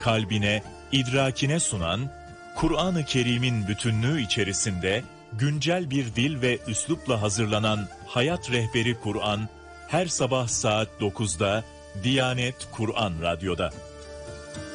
kalbine, idrakine sunan, Kur'an-ı Kerim'in bütünlüğü içerisinde güncel bir dil ve üslupla hazırlanan Hayat Rehberi Kur'an, her sabah saat 9'da Diyanet Kur'an Radyo'da.